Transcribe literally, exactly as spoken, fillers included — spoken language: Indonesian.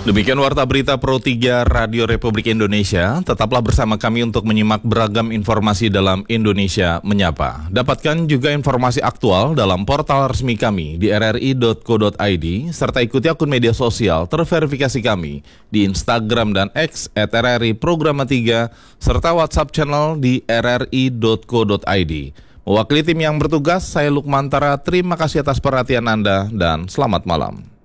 Demikian Warta Berita Pro tiga Radio Republik Indonesia. Tetaplah bersama kami untuk menyimak beragam informasi dalam Indonesia Menyapa. Dapatkan juga informasi aktual dalam portal resmi kami di r r i dot co dot i d, serta ikuti akun media sosial terverifikasi kami di Instagram dan X at r r i programa tiga, serta WhatsApp channel di r r i dot co dot i d. Mewakili tim yang bertugas, saya Lukmantara. Terima kasih atas perhatian Anda dan selamat malam.